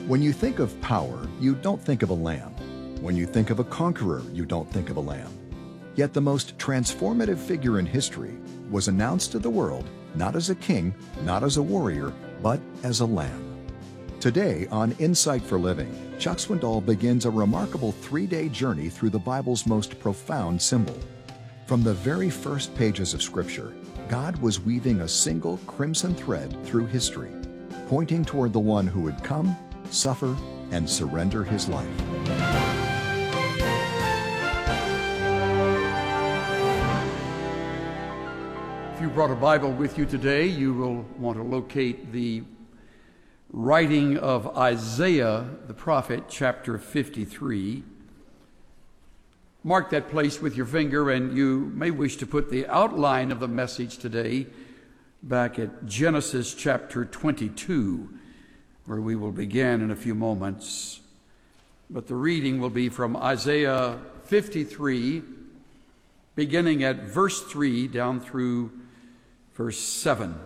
When you think of power, you don't think of a lamb. When you think of a conqueror, you don't think of a lamb. Yet the most transformative figure in history was announced to the world not as a king, not as a warrior, but as a lamb. Today on Insight for Living, Chuck Swindoll begins a remarkable 3-day journey through the Bible's most profound symbol. From the very first pages of Scripture, God was weaving a single crimson thread through history, pointing toward the one who would come, suffer, and surrender his life. If you brought a Bible with you today, you will want to locate the writing of Isaiah the prophet, chapter 53. Mark that place with your finger, and you may wish to put the outline of the message today back at Genesis chapter 22, where we will begin in a few moments. But the reading will be from Isaiah 53, beginning at verse 3 down through verse 7.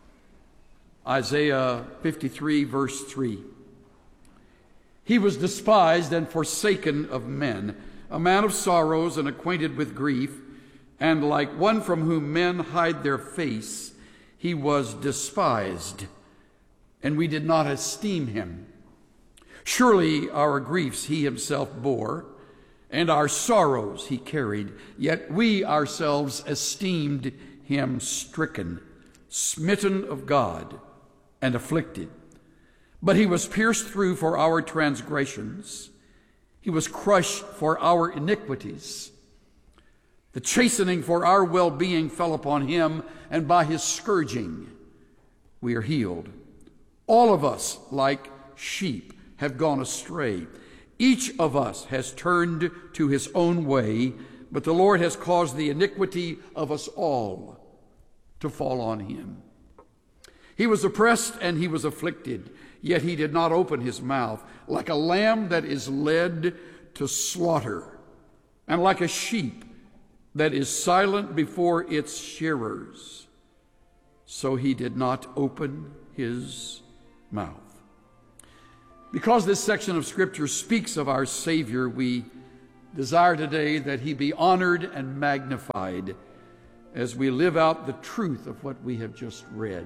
Isaiah 53, verse 3. He was despised and forsaken of men, a man of sorrows and acquainted with grief, and like one from whom men hide their face, he was despised, and we did not esteem him. Surely our griefs he himself bore, and our sorrows he carried, yet we ourselves esteemed him stricken, smitten of God, and afflicted. But he was pierced through for our transgressions. He was crushed for our iniquities. The chastening for our well-being fell upon him, and by his scourging we are healed. All of us, like sheep, have gone astray. Each of us has turned to his own way, but the Lord has caused the iniquity of us all to fall on him. He was oppressed and he was afflicted, yet he did not open his mouth. Like a lamb that is led to slaughter, and like a sheep that is silent before its shearers, so he did not open his mouth. Because this section of Scripture speaks of our Savior, we desire today that he be honored and magnified as we live out the truth of what we have just read.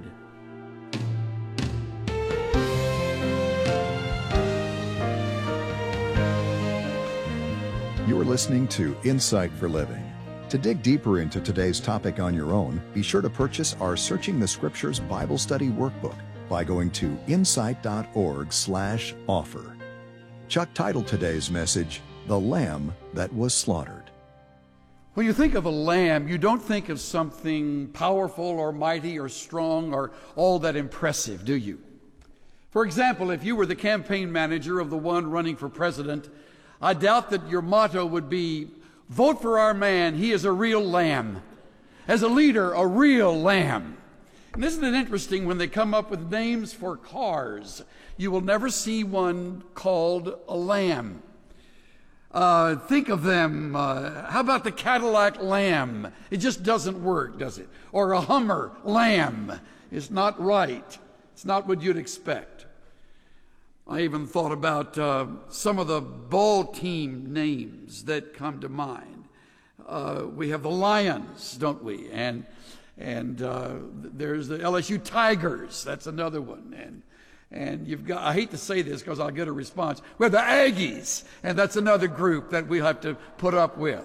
You are listening to Insight for Living. To dig deeper into today's topic on your own, be sure to purchase our Searching the Scriptures Bible Study Workbook by going to insight.org/offer. Chuck titled today's message, The Lamb That Was Slaughtered. When you think of a lamb, you don't think of something powerful or mighty or strong or all that impressive, do you? For example, if you were the campaign manager of the one running for president, I doubt that your motto would be, vote for our man, he is a real lamb. As a leader, a real lamb. And isn't it interesting when they come up with names for cars, you will never see one called a lamb. Think of them, how about the Cadillac Lamb? It just doesn't work, does it? Or a Hummer Lamb. It's not right. It's not what you'd expect. I even thought about some of the ball team names that come to mind. We have the Lions, don't we? And there's the LSU Tigers. That's another one. And you've got, I hate to say this because I'll get a response, we have the Aggies, and that's another group that we have to put up with.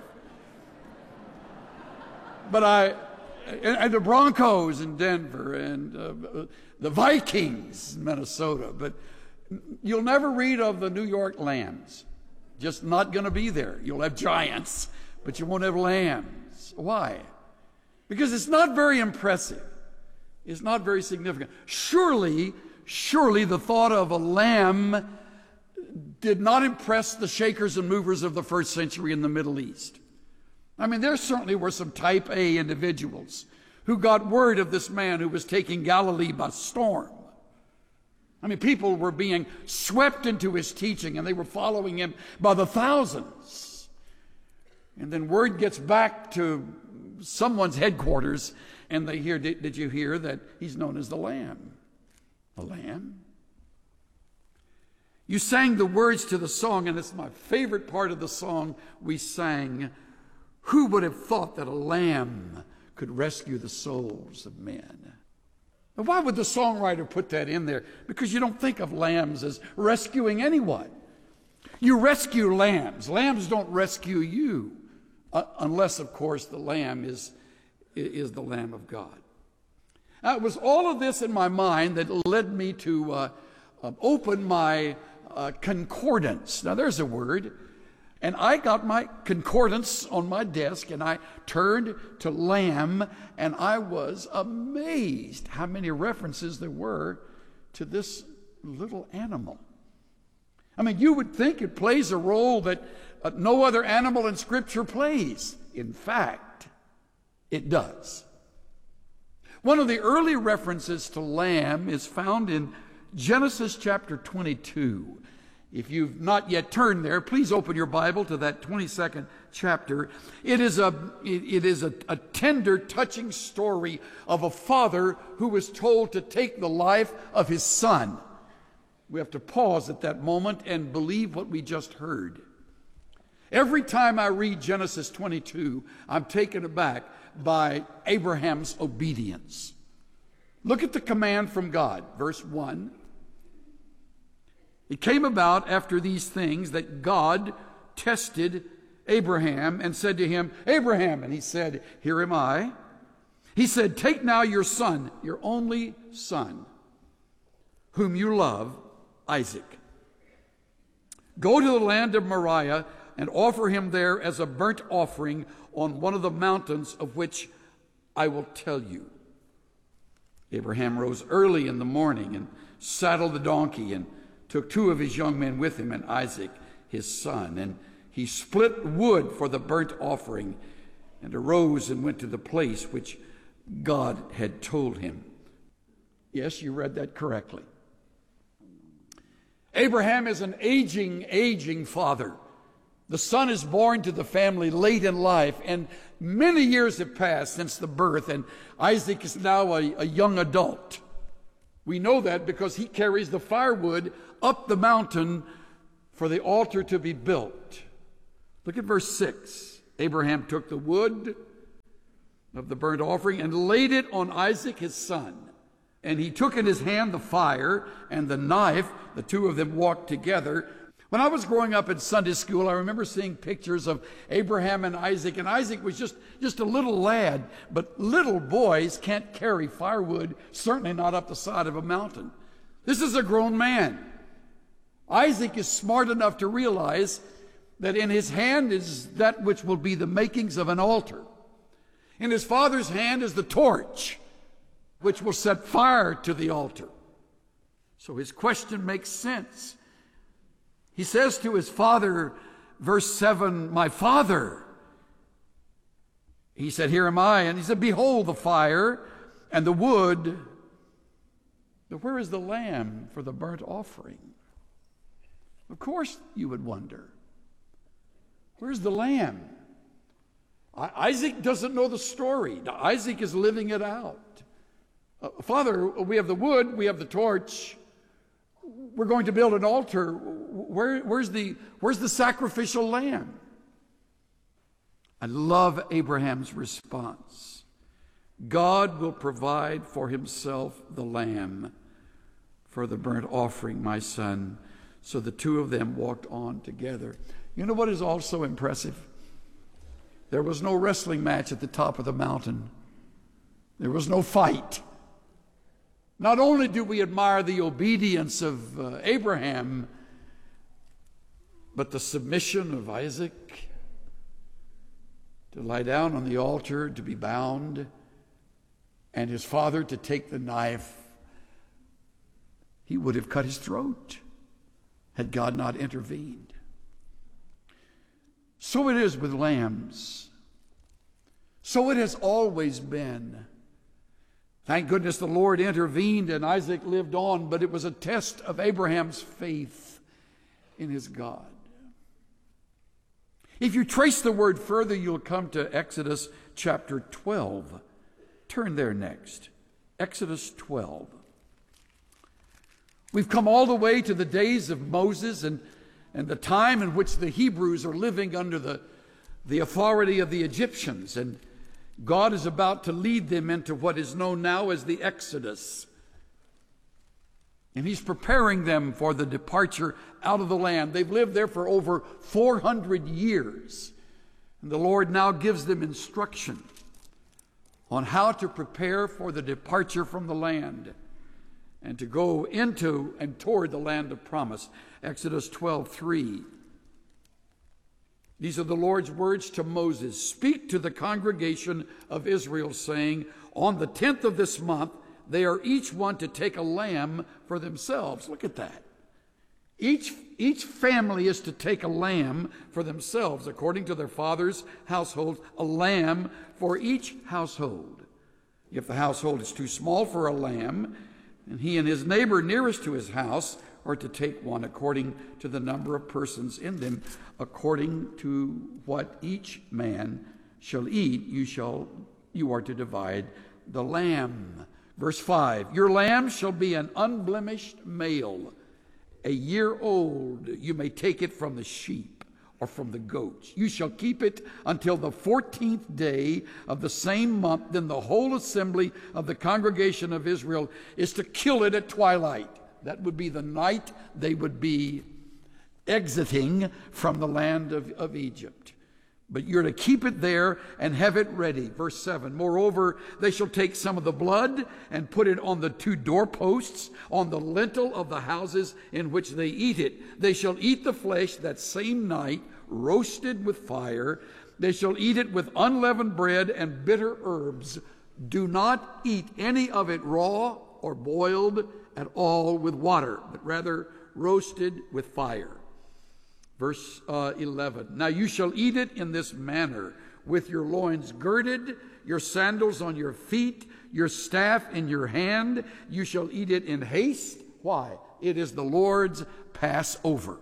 But and the Broncos in Denver, and the Vikings in Minnesota, but you'll never read of the New York Lambs. Just not going to be there. You'll have Giants, but you won't have Lambs. Why? Because it's not very impressive. It's not very significant. Surely the thought of a lamb did not impress the shakers and movers of the first century in the Middle East. I mean, there certainly were some type A individuals who got word of this man who was taking Galilee by storm. I mean, people were being swept into his teaching, and they were following him by the thousands. And then word gets back to someone's headquarters, and they hear, did you hear that he's known as the Lamb? The Lamb? You sang the words to the song, and it's my favorite part of the song we sang. Who would have thought that a lamb could rescue the souls of men? Now, why would the songwriter put that in there? Because you don't think of lambs as rescuing anyone. You rescue lambs. Lambs don't rescue you, unless, of course, the lamb is the Lamb of God. Now, it was all of this in my mind that led me to open my concordance. Now, there's a word. And I got my concordance on my desk, and I turned to lamb, and I was amazed how many references there were to this little animal. I mean, you would think it plays a role that no other animal in Scripture plays. In fact, it does. One of the early references to lamb is found in Genesis chapter 22. If you've not yet turned there, please open your Bible to that 22nd chapter. It is a tender, touching story of a father who was told to take the life of his son. We have to pause at that moment and believe what we just heard. Every time I read Genesis 22, I'm taken aback by Abraham's obedience. Look at the command from God, verse 1. It came about after these things that God tested Abraham and said to him, Abraham, and he said, Here am I. He said, Take now your son, your only son, whom you love, Isaac. Go to the land of Moriah and offer him there as a burnt offering on one of the mountains of which I will tell you. Abraham rose early in the morning and saddled the donkey and took 2 of his young men with him and Isaac, his son. And he split wood for the burnt offering and arose and went to the place which God had told him. Yes, you read that correctly. Abraham is an aging father. The son is born to the family late in life, and many years have passed since the birth, and Isaac is now a young adult. We know that because he carries the firewood up the mountain for the altar to be built. Look at verse 6. Abraham took the wood of the burnt offering and laid it on Isaac his son. And he took in his hand the fire and the knife. The 2 of them walked together. When I was growing up in Sunday school, I remember seeing pictures of Abraham and Isaac was just a little lad. But little boys can't carry firewood, certainly not up the side of a mountain. This is a grown man. Isaac is smart enough to realize that in his hand is that which will be the makings of an altar. In his father's hand is the torch, which will set fire to the altar. So his question makes sense. He says to his father, verse 7, My father. He said, Here am I. And he said, Behold the fire and the wood. But where is the lamb for the burnt offering? Of course you would wonder. Where's the lamb? Isaac doesn't know the story. Isaac is living it out. Father, we have the wood, we have the torch. We're going to build an altar. Where's the sacrificial lamb? I love Abraham's response. God will provide for himself the lamb for the burnt offering, my son. So the 2 of them walked on together. You know what is also impressive? There was no wrestling match at the top of the mountain. There was no fight. Not only do we admire the obedience of Abraham, but the submission of Isaac to lie down on the altar, to be bound, and his father to take the knife. He would have cut his throat had God not intervened. So it is with lambs. So it has always been. Thank goodness the Lord intervened and Isaac lived on, but it was a test of Abraham's faith in his God. If you trace the word further, you'll come to Exodus chapter 12. Turn there next. Exodus 12. We've come all the way to the days of Moses and the time in which the Hebrews are living under the authority of the Egyptians. And God is about to lead them into what is known now as the Exodus. And he's preparing them for the departure out of the land. They've lived there for over 400 years. And the Lord now gives them instruction on how to prepare for the departure from the land and to go into and toward the land of promise. Exodus 12:3. These are the Lord's words to Moses. Speak to the congregation of Israel, saying, on the 10th of this month, they are each one to take a lamb for themselves. Look at that. Each family is to take a lamb for themselves, according to their father's household, a lamb for each household. If the household is too small for a lamb, and he and his neighbor nearest to his house are to take one according to the number of persons in them, according to what each man shall eat, you are to divide the lamb. Verse 5, your lamb shall be an unblemished male, a year old. You may take it from the sheep or from the goats. You shall keep it until the 14th day of the same month. Then the whole assembly of the congregation of Israel is to kill it at twilight. That would be the night they would be exiting from the land of Egypt. But you're to keep it there and have it ready. Verse 7, moreover, they shall take some of the blood and put it on the 2 doorposts, on the lintel of the houses in which they eat it. They shall eat the flesh that same night, roasted with fire. They shall eat it with unleavened bread and bitter herbs. Do not eat any of it raw or boiled at all with water, but rather roasted with fire. Verse 11, now you shall eat it in this manner, with your loins girded, your sandals on your feet, your staff in your hand. You shall eat it in haste. Why? It is the Lord's Passover.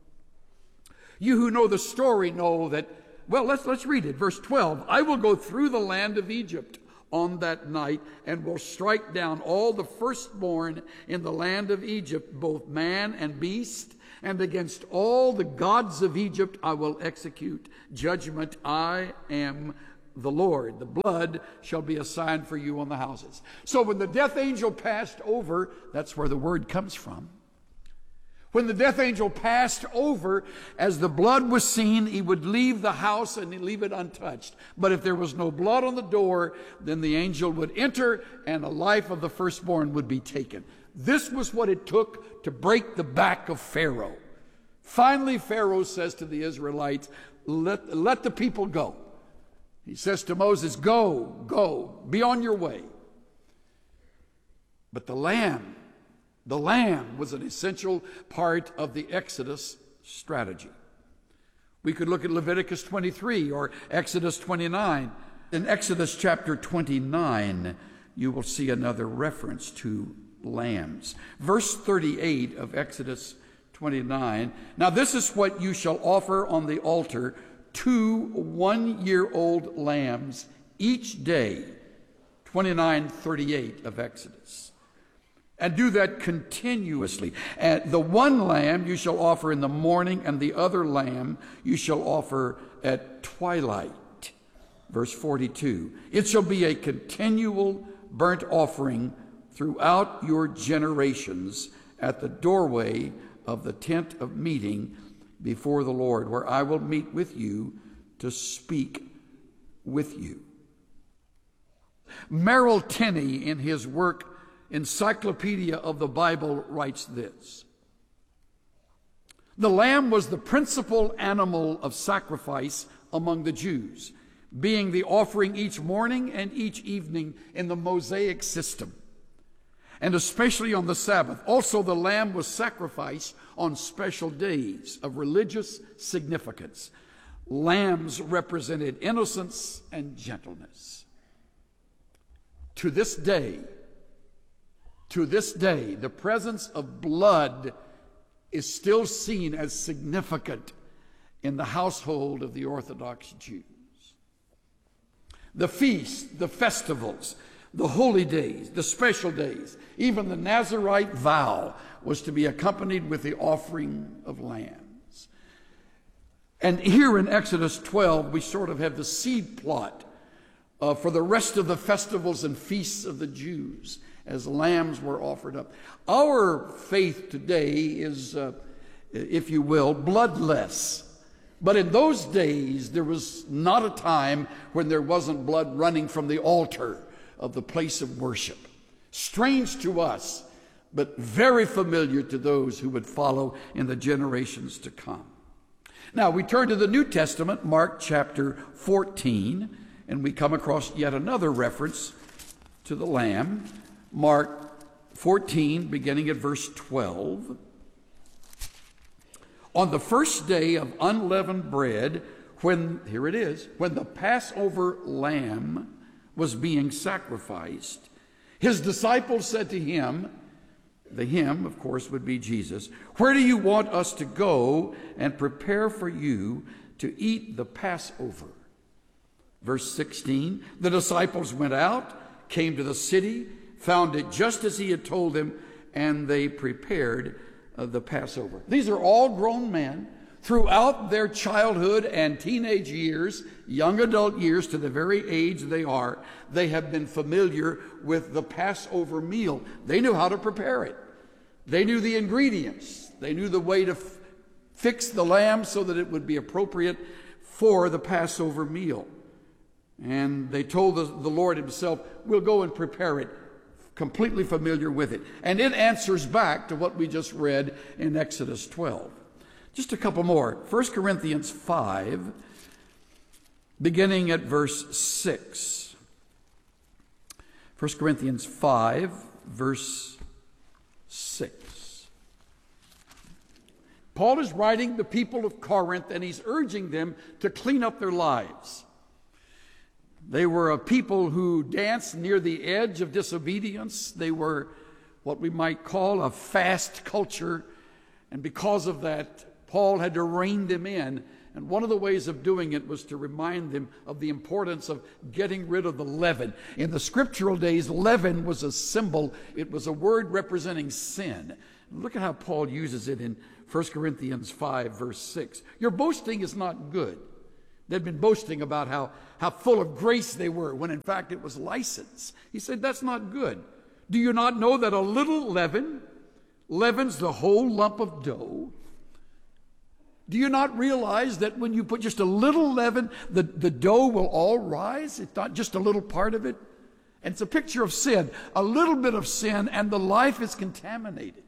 You who know the story know that, well, let's read it. Verse 12, I will go through the land of Egypt on that night and will strike down all the firstborn in the land of Egypt, both man and beast. And against all the gods of Egypt I will execute judgment. I am the Lord. The blood shall be a sign for you on the houses. So when the death angel passed over, that's where the word comes from. When the death angel passed over, as the blood was seen, he would leave the house and he'd leave it untouched. But if there was no blood on the door, then the angel would enter and the life of the firstborn would be taken. This was what it took to break the back of Pharaoh. Finally, Pharaoh says to the Israelites, let the people go. He says to Moses, go, be on your way. But the lamb was an essential part of the Exodus strategy. We could look at Leviticus 23 or Exodus 29. In Exodus chapter 29, you will see another reference to lambs. Verse 38 of Exodus 29. Now this is what you shall offer on the altar, 2 one-year-old lambs each day. 29:38 of Exodus. And do that continuously. And the one lamb you shall offer in the morning, and the other lamb you shall offer at twilight. Verse 42. It shall be a continual burnt offering throughout your generations at the doorway of the tent of meeting before the Lord, where I will meet with you to speak with you. Merrill Tenney, in his work Encyclopedia of the Bible, writes this: the lamb was the principal animal of sacrifice among the Jews, being the offering each morning and each evening in the Mosaic system, and especially on the Sabbath. Also, the lamb was sacrificed on special days of religious significance. Lambs represented innocence and gentleness. To this day, the presence of blood is still seen as significant in the household of the Orthodox Jews. The feasts, the festivals, The holy days, the special days, even the Nazirite vow was to be accompanied with the offering of lambs. And here in Exodus 12, we sort of have the seed plot for the rest of the festivals and feasts of the Jews as lambs were offered up. Our faith today is, if you will, bloodless. But in those days, there was not a time when there wasn't blood running from the altar of the place of worship. Strange to us, but very familiar to those who would follow in the generations to come. Now, we turn to the New Testament, Mark chapter 14, and we come across yet another reference to the Lamb. Mark 14, beginning at verse 12. On the first day of unleavened bread, when the Passover lamb was being sacrificed, his disciples said to him, the him, of course, would be Jesus, "Where do you want us to go and prepare for you to eat the Passover?" Verse 16, the disciples went out, came to the city, found it just as he had told them, and they prepared the Passover. These are all grown men. Throughout their childhood and teenage years, young adult years, to the very age they are, they have been familiar with the Passover meal. They knew how to prepare it. They knew the ingredients. They knew the way to fix the lamb so that it would be appropriate for the Passover meal. And they told the Lord himself, "We'll go and prepare it," completely familiar with it. And it answers back to what we just read in Exodus 12. Just a couple more. 1 Corinthians 5, beginning at verse 6. 1 Corinthians 5, verse 6. Paul is writing the people of Corinth, and he's urging them to clean up their lives. They were a people who danced near the edge of disobedience. They were what we might call a fast culture, and because of that, Paul had to rein them in, and one of the ways of doing it was to remind them of the importance of getting rid of the leaven. In the scriptural days, leaven was a symbol. It was a word representing sin. Look at how Paul uses it in 1 Corinthians 5, verse 6. Your boasting is not good. They'd been boasting about how full of grace they were, when in fact it was license. He said, that's not good. Do you not know that a little leaven leavens the whole lump of dough? Do you not realize that when you put just a little leaven, the dough will all rise? It's not just a little part of it. And it's a picture of sin. A little bit of sin and the life is contaminated.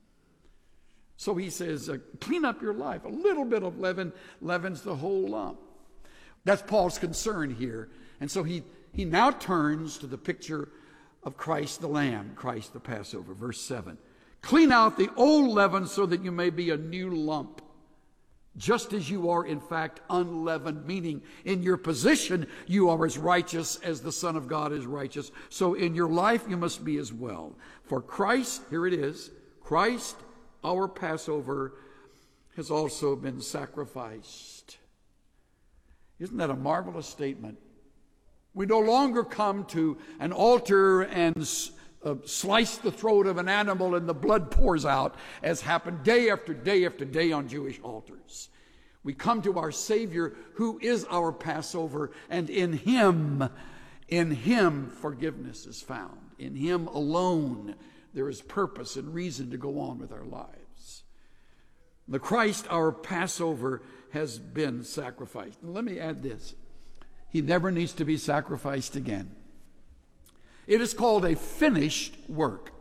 So he says, clean up your life. A little bit of leaven leavens the whole lump. That's Paul's concern here. And so he now turns to the picture of Christ the Lamb, Christ the Passover. Verse 7. Clean out the old leaven so that you may be a new lump, just as you are in fact unleavened, meaning in your position you are as righteous as the Son of God is righteous. So in your life you must be as well. For Christ, here it is, Christ, our Passover, has also been sacrificed. Isn't that a marvelous statement? We no longer come to an altar and slice the throat of an animal and the blood pours out, as happened day after day after day on Jewish altars. We come to our Savior, who is our Passover, and in Him forgiveness is found. In Him alone there is purpose and reason to go on with our lives. The Christ, our Passover, has been sacrificed. And let me add this. He never needs to be sacrificed again. It is called a finished work.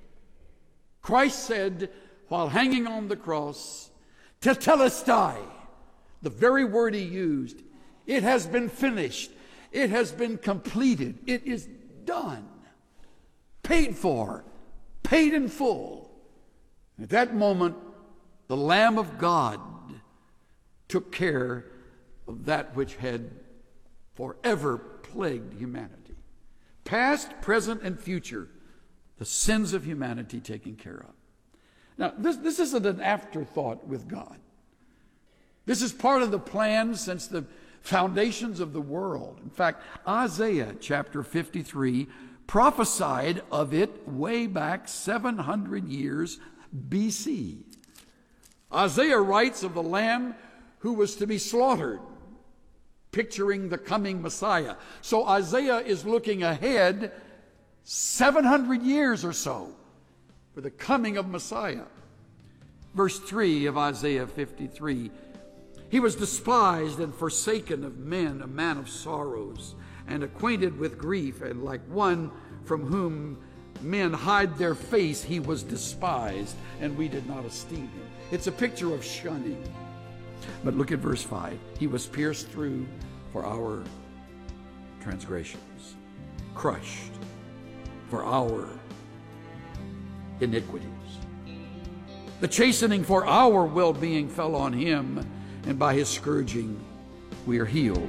Christ said, while hanging on the cross, tetelestai, the very word he used, it has been finished. It has been completed. It is done. Paid for. Paid in full. At that moment, the Lamb of God took care of that which had forever plagued humanity. Past, present, and future, the sins of humanity taken care of. Now, this isn't an afterthought with God. This is part of the plan since the foundations of the world. In fact, Isaiah chapter 53, prophesied of it way back 700 years BC. Isaiah writes of the Lamb who was to be slaughtered, picturing the coming Messiah. So Isaiah is looking ahead 700 years or so for the coming of Messiah. Verse 3 of Isaiah 53, he was despised and forsaken of men, a man of sorrows, and acquainted with grief, and like one from whom men hide their face, he was despised, and we did not esteem him. It's a picture of shunning. But look at verse 5. He was pierced through for our transgressions, crushed for our iniquities. The chastening for our well-being fell on him, and by his scourging we are healed.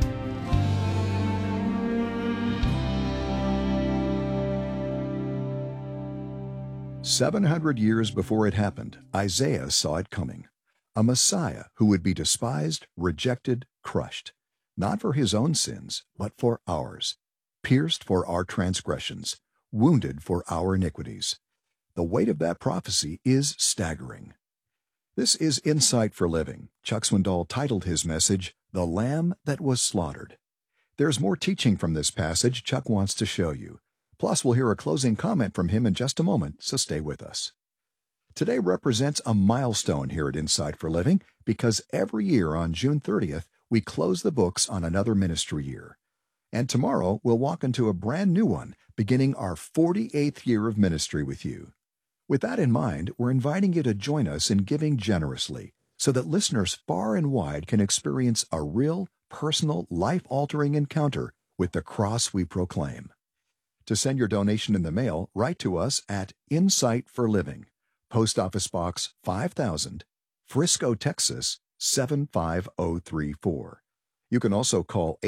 "700 years before it happened, Isaiah saw it coming. A Messiah who would be despised, rejected, crushed, not for his own sins, but for ours, pierced for our transgressions, wounded for our iniquities." The weight of that prophecy is staggering. This is Insight for Living. Chuck Swindoll titled his message, "The Lamb That Was Slaughtered." There's more teaching from this passage Chuck wants to show you. Plus, we'll hear a closing comment from him in just a moment, so stay with us. Today represents a milestone here at Insight for Living because every year on June 30th, we close the books on another ministry year. And tomorrow, we'll walk into a brand new one, beginning our 48th year of ministry with you. With that in mind, we're inviting you to join us in giving generously so that listeners far and wide can experience a real, personal, life-altering encounter with the cross we proclaim. To send your donation in the mail, write to us at Insight for Living, Post Office Box 5000, Frisco, Texas 75034. You can also call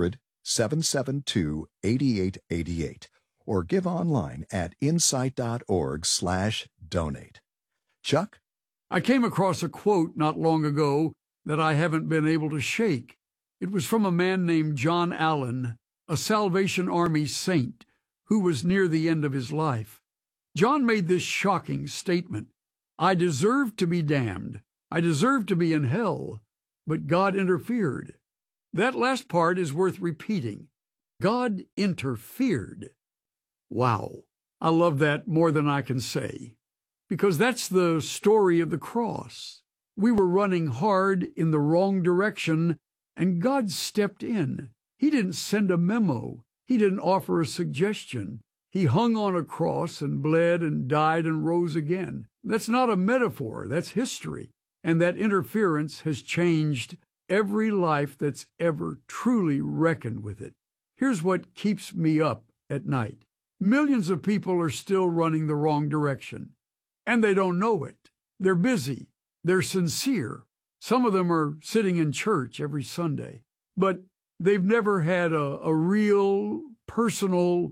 800-772-8888 or give online at insight.org/donate. Chuck? I came across a quote not long ago that I haven't been able to shake. It was from a man named John Allen, a Salvation Army saint who was near the end of his life. John made this shocking statement: "I deserved to be damned. I deserved to be in hell, but God interfered." That last part is worth repeating. God interfered. Wow. I love that more than I can say, because that's the story of the cross. We were running hard in the wrong direction, and God stepped in. He didn't send a memo. He didn't offer a suggestion. He hung on a cross and bled and died and rose again. That's not a metaphor. That's history. And that interference has changed every life that's ever truly reckoned with it. Here's what keeps me up at night. Millions of people are still running the wrong direction, and they don't know it. They're busy. They're sincere. Some of them are sitting in church every Sunday, but they've never had a real, personal,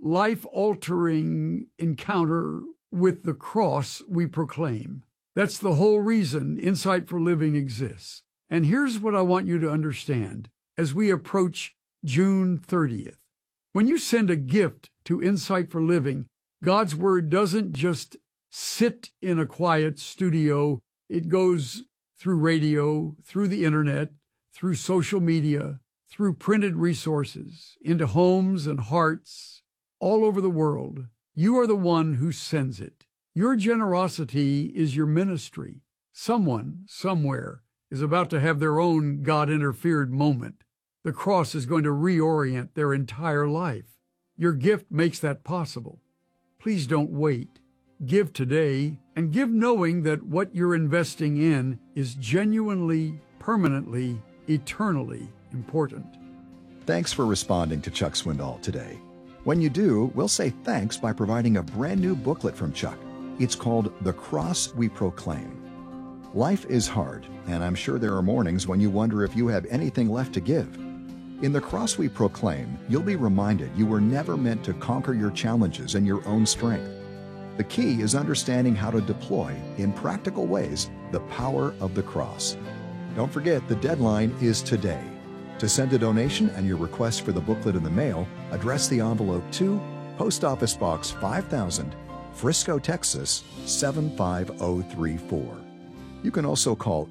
life-altering encounter with the cross we proclaim. That's the whole reason Insight for Living exists. And here's what I want you to understand as we approach June 30th. When you send a gift to Insight for Living, God's Word doesn't just sit in a quiet studio. It goes through radio, through the internet, through social media, through printed resources, into homes and hearts all over the world. You are the one who sends it. Your generosity is your ministry. Someone, somewhere, is about to have their own God-interfered moment. The cross is going to reorient their entire life. Your gift makes that possible. Please don't wait. Give today, and give knowing that what you're investing in is genuinely, permanently, eternally important. Thanks for responding to Chuck Swindoll today. When you do, we'll say thanks by providing a brand new booklet from Chuck. It's called The Cross We Proclaim. Life is hard, and I'm sure there are mornings when you wonder if you have anything left to give. In The Cross We Proclaim, you'll be reminded you were never meant to conquer your challenges in your own strength. The key is understanding how to deploy, in practical ways, the power of the cross. Don't forget, the deadline is today. To send a donation and your request for the booklet in the mail, address the envelope to Post Office Box 5000, Frisco, Texas 75034. You can also call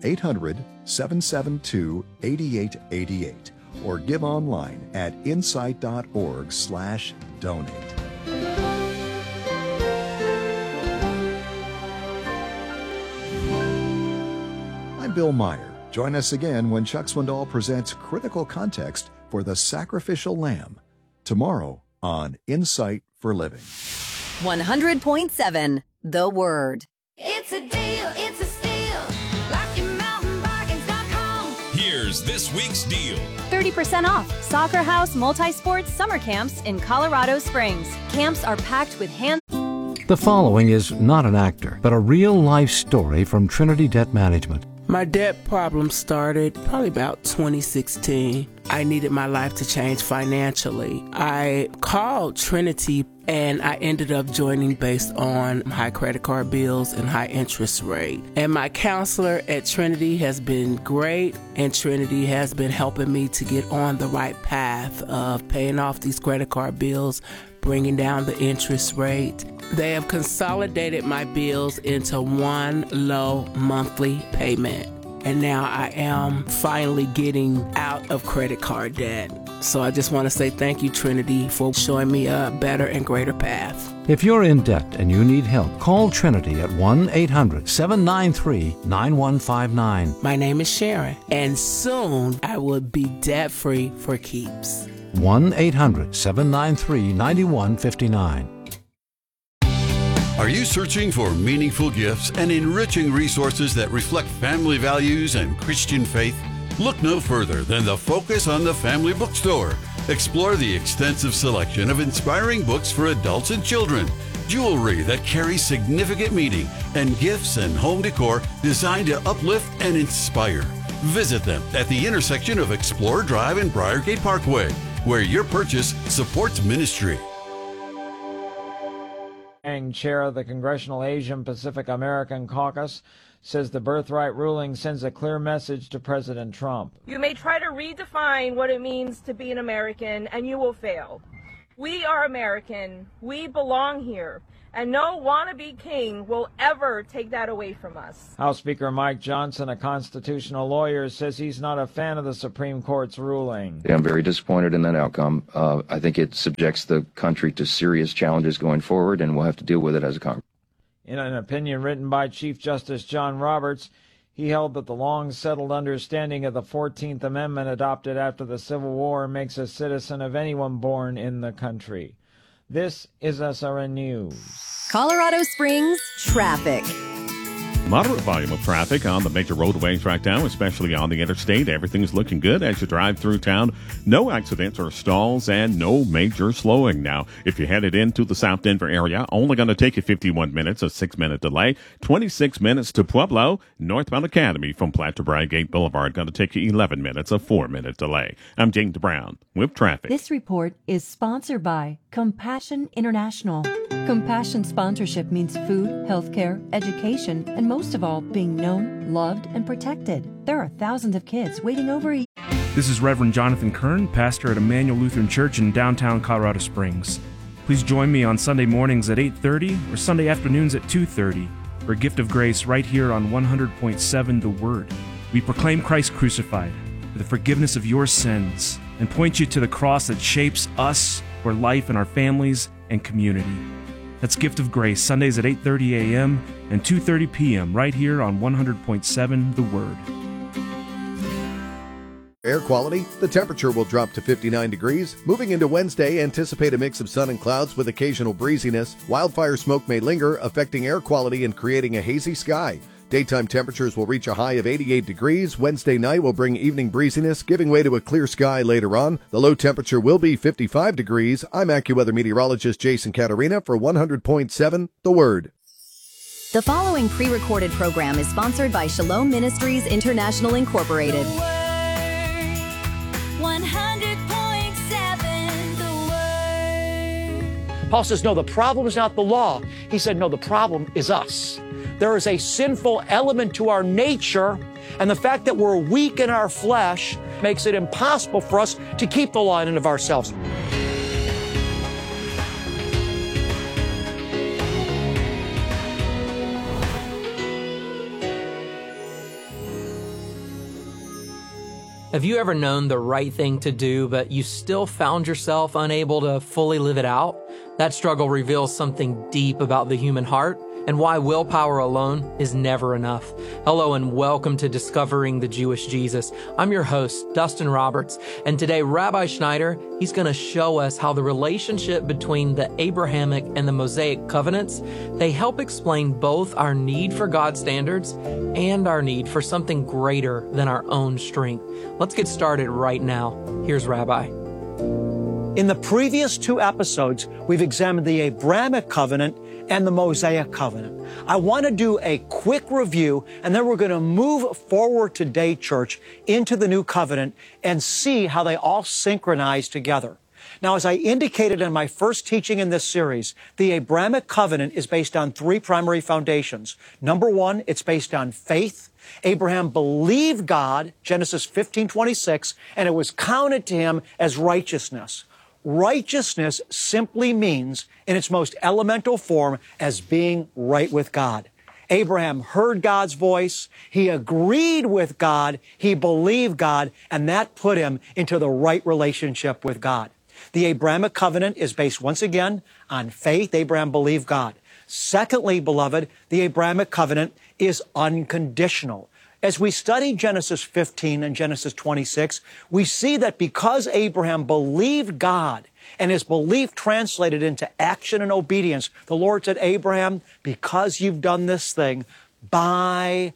800-772-8888 or give online at insight.org/donate. I'm Bill Meyer. Join us again when Chuck Swindoll presents Critical Context for the Sacrificial Lamb tomorrow on Insight for Living. 100.7 The Word. It's a deal, it's a steal. LockyMountainBargains.com. Here's this week's deal. 30% off Soccer House Multi-Sports Summer Camps in Colorado Springs. Camps are packed with hands. The following is not an actor, but a real-life story from Trinity Debt Management. My debt problem started probably about 2016. I needed my life to change financially. I called Trinity and I ended up joining based on high credit card bills and high interest rate. And my counselor at Trinity has been great, and Trinity has been helping me to get on the right path of paying off these credit card bills, bringing down the interest rate. They have consolidated my bills into one low monthly payment. And now I am finally getting out of credit card debt. So I just want to say thank you, Trinity, for showing me a better and greater path. If you're in debt and you need help, call Trinity at 1-800-793-9159. My name is Sharon, and soon I will be debt-free for keeps. 1-800-793-9159. Are you searching for meaningful gifts and enriching resources that reflect family values and Christian faith? Look no further than the Focus on the Family Bookstore. Explore the extensive selection of inspiring books for adults and children, jewelry that carries significant meaning, and gifts and home decor designed to uplift and inspire. Visit them at the intersection of Explorer Drive and Briargate Parkway, where your purchase supports ministry. Chair of the Congressional Asian Pacific American Caucus, says the birthright ruling sends a clear message to President Trump. You may try to redefine what it means to be an American, and you will fail. We are American. We belong here. And no wannabe king will ever take that away from us. House Speaker Mike Johnson, a constitutional lawyer, says he's not a fan of the Supreme Court's ruling. I'm very disappointed in that outcome. I think it subjects the country to serious challenges going forward, and we'll have to deal with it as a Congress. In an opinion written by Chief Justice John Roberts, he held that the long-settled understanding of the 14th Amendment adopted after the Civil War makes a citizen of anyone born in the country. This is SRN News. Colorado Springs traffic. Moderate volume of traffic on the major roadways right now, especially on the interstate. Everything's looking good as you drive through town. No accidents or stalls and no major slowing. Now, if you're headed into the South Denver area, only going to take you 51 minutes, a 6-minute delay. 26 minutes to Pueblo. Northbound Academy from Platte to Briargate Boulevard going to take you 11 minutes, a 4-minute delay. I'm James Brown with traffic. This report is sponsored by Compassion International. Compassion sponsorship means food, healthcare, education, and most of all, being known, loved, and protected. There are thousands of kids waiting over a... This is Reverend Jonathan Kern, pastor at Emmanuel Lutheran Church in downtown Colorado Springs. Please join me on Sunday mornings at 8:30 or Sunday afternoons at 2:30 for a gift of grace right here on 100.7 The Word. We proclaim Christ crucified for the forgiveness of your sins and point you to the cross that shapes us for life in our families and community. That's Gift of Grace, Sundays at 8:30 a.m. and 2:30 p.m. right here on 100.7 The Word. Air quality, the temperature will drop to 59 degrees. Moving into Wednesday, anticipate a mix of sun and clouds with occasional breeziness. Wildfire smoke may linger, affecting air quality and creating a hazy sky. Daytime temperatures will reach a high of 88 degrees. Wednesday night will bring evening breeziness, giving way to a clear sky later on. The low temperature will be 55 degrees. I'm AccuWeather meteorologist Jason Caterina for 100.7 The Word. The following pre-recorded program is sponsored by Shalom Ministries International Incorporated. 100.7 The Word. Paul says, no, the problem is not the law. He said, no, the problem is us. There is a sinful element to our nature, and the fact that we're weak in our flesh makes it impossible for us to keep the law in and of ourselves. Have you ever known the right thing to do, but you still found yourself unable to fully live it out? That struggle reveals something deep about the human heart and why willpower alone is never enough. Hello and welcome to Discovering the Jewish Jesus. I'm your host, Dustin Roberts, and today Rabbi Schneider, he's going to show us how the relationship between the Abrahamic and the Mosaic covenants, they help explain both our need for God's standards and our need for something greater than our own strength. Let's get started right now. Here's Rabbi. In the previous two episodes, we've examined the Abrahamic covenant and the Mosaic covenant. I want to do a quick review, and then we're going to move forward today, church, into the new covenant and see how they all synchronize together. Now, as I indicated in my first teaching in this series, the Abrahamic covenant is based on three primary foundations. Number one, it's based on faith. Abraham believed God, Genesis 15:26, and it was counted to him as righteousness. Righteousness simply means, in its most elemental form, as being right with God. Abraham heard God's voice, he agreed with God, he believed God, and that put him into the right relationship with God. The Abrahamic covenant is based, once again, on faith. Abraham believed God. Secondly, beloved, the Abrahamic covenant is unconditional. As we study Genesis 15 and Genesis 26, we see that because Abraham believed God and his belief translated into action and obedience, the Lord said, Abraham, because you've done this thing, by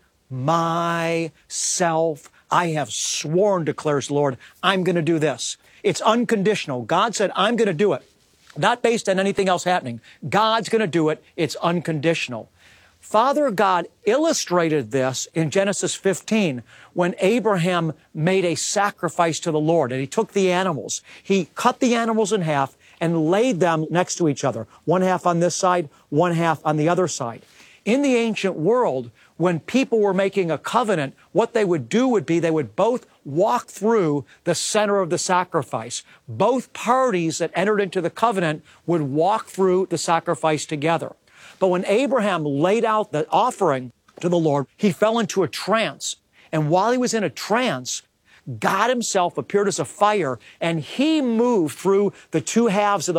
myself, I have sworn, declares the Lord, I'm going to do this. It's unconditional. God said, I'm going to do it. Not based on anything else happening. God's going to do it. It's unconditional. Father God illustrated this in Genesis 15 when Abraham made a sacrifice to the Lord, and he took the animals. He cut the animals in half and laid them next to each other, one half on this side, one half on the other side. In the ancient world, when people were making a covenant, what they would do would be they would both walk through the center of the sacrifice. Both parties that entered into the covenant would walk through the sacrifice together. But when Abraham laid out the offering to the Lord, he fell into a trance. And while he was in a trance, God himself appeared as a fire, and he moved through the two halves of the